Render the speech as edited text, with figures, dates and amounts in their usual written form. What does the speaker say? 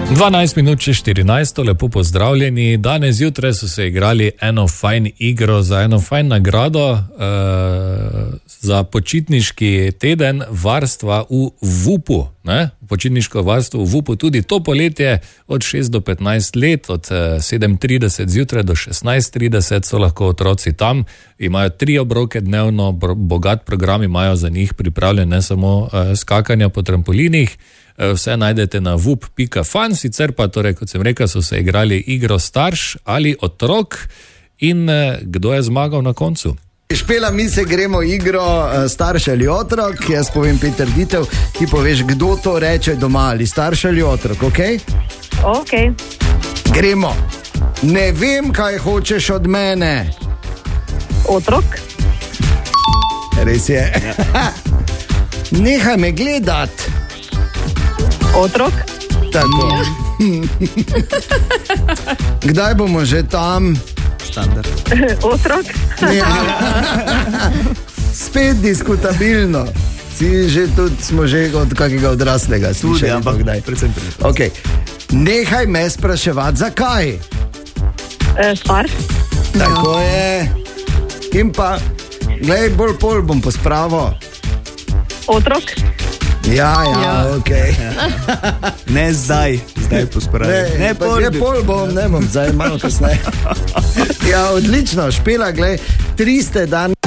12 minut čez 14, lepo pozdravljeni. Danes zjutraj so se igrali eno fajn igro za eno fajn nagrado za počitniški teden varstva v VUP-u. Počitniško varstvo v VUP-u tudi to poletje od 6 do 15 let, od 7:30 zjutraj do 16:30 so lahko otroci tam. Imajo 3 obroke dnevno, bogat program imajo za njih pripravljen, ne samo skakanja po trampolinih. Vse najdete na vup.fan, sicer pa, torej, kot sem rekel, so se igrali igro starš ali otrok in kdo je zmagal na koncu? Špela, mi se gremo igro starš ali otrok, jaz povem 5 trditev, ti poveš, kdo to reče doma, ali starš ali otrok, ok? Ok. Gremo. Ne vem, kaj hočeš od mene. Otrok. Res je. Nehaj me gledat. Otrok. Tako. Kdaj bomo že tam? Standard. Otrok. Ja. Spet diskutabilno. Smo že od kakega odraslega slišali. Tudi, ampak kdaj? Predvsem pri. Okay. Nehaj me spraševati, zakaj. Starš. Tako je. In pa, glej, bolj pol bom pospravil. Otrok. Ja, ok. Ne zdaj pospravim. Ne, pol bom, ne bom, zdaj malo kasneje. Ja, odlično, Špela, glej, 3 ste dan.